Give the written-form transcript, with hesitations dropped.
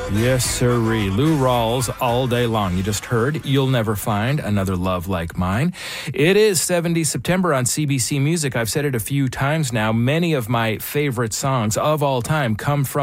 Yes, sirree. Lou Rawls, All Day Long. You just heard You'll Never Find Another Love Like Mine. It is 70 September on CBC Music. I've said it a few times now. Many of my favorite songs of all time come from